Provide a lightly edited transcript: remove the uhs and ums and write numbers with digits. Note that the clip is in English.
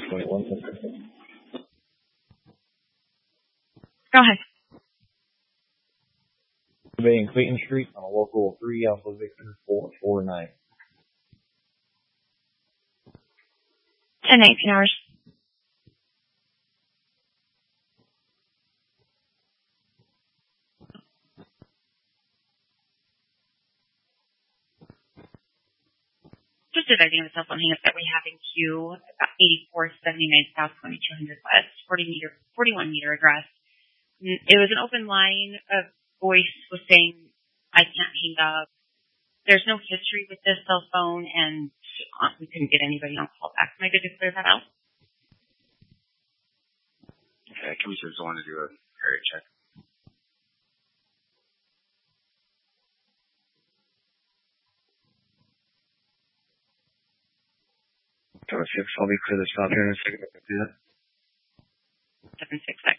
Wait, 1 second. Go ahead. Bay and Clayton Street on a local 3 Alpha Victor 449. 10, 19 hours. Just advising the cell phone hangup that we have in queue, about 8479 South 2200 West, 41 meter address. It was an open line. A voice was saying, I can't hang up. There's no history with this cell phone, and we couldn't get anybody on call back. Am I good to clear that out? Okay, can we just want to do a area check? I'll be clear to stop here in a second. 766.